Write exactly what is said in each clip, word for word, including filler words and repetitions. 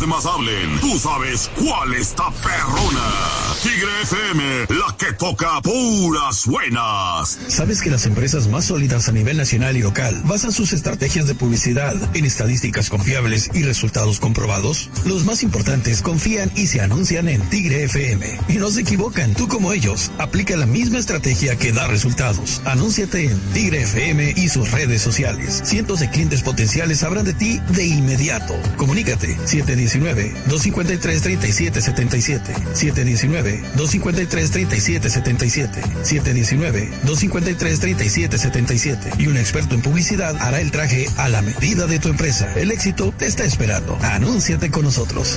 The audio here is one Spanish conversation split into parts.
demás hablen, tú sabes cuál está perrona. Tigre F M, la que toca puras buenas. ¿Sabes que las empresas más sólidas a nivel nacional y local basan sus estrategias de publicidad en estadísticas confiables y resultados comprobados? Los más importantes confían y se anuncian en Tigre F M. Y no se equivocan, tú como ellos, aplica la misma estrategia que da resultados. Anúnciate en Tigre F M y sus redes sociales. Cientos de clientes potenciales sabrán de ti de inmediato. Comunícate siete uno nueve, dos cinco tres, tres siete siete siete, siete uno nueve, dos cinco tres, tres siete siete siete, siete uno nueve, dos cinco tres, tres siete siete siete y un experto en publicidad hará el traje a la medida de tu empresa. El éxito te está esperando. Anúnciate con nosotros.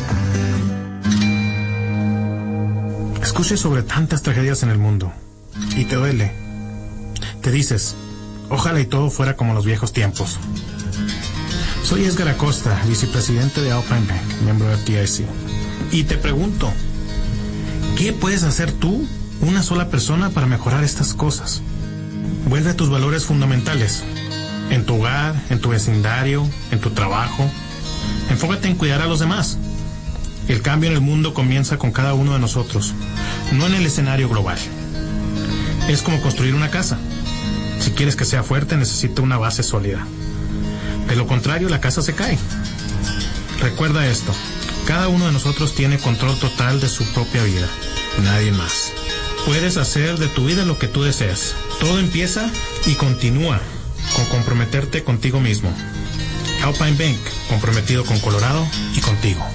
Escuches sobre tantas tragedias en el mundo y te duele. Te dices, ojalá y todo fuera como los viejos tiempos. Soy Edgar Acosta, vicepresidente de Alpine Bank, miembro de F D I C. Y te pregunto, ¿qué puedes hacer tú, una sola persona, para mejorar estas cosas? Vuelve a tus valores fundamentales. En tu hogar, en tu vecindario, en tu trabajo. Enfócate en cuidar a los demás. El cambio en el mundo comienza con cada uno de nosotros, no en el escenario global. Es como construir una casa. Si quieres que sea fuerte, necesita una base sólida. De lo contrario, la casa se cae. Recuerda esto, cada uno de nosotros tiene control total de su propia vida, nadie más. Puedes hacer de tu vida lo que tú deseas. Todo empieza y continúa con comprometerte contigo mismo. Alpine Bank, comprometido con Colorado y contigo.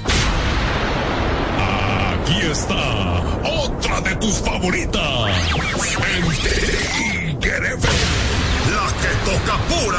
Aquí está otra de tus favoritas. En Tigre F M, la que toca pura